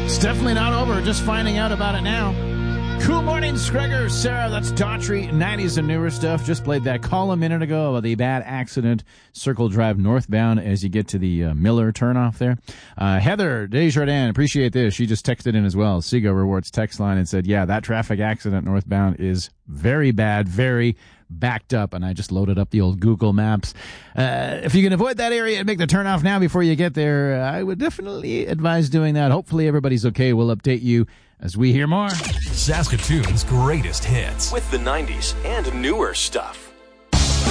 It's definitely not over. Just finding out about it now. Cool mornings, Gregor, Sarah. That's Daughtry, 90s and newer stuff. Just played that call a minute ago about the bad accident, Circle Drive northbound as you get to the Miller turnoff there. Heather Desjardins, appreciate this. She just texted in as well. Seago Rewards text line and said, yeah, that traffic accident northbound is very bad, very backed up, and I just loaded up the old Google Maps. If you can avoid that area and make the turnoff now before you get there, I would definitely advise doing that. Hopefully everybody's okay. We'll update you as we hear more. Saskatoon's greatest hits with the 90s and newer stuff.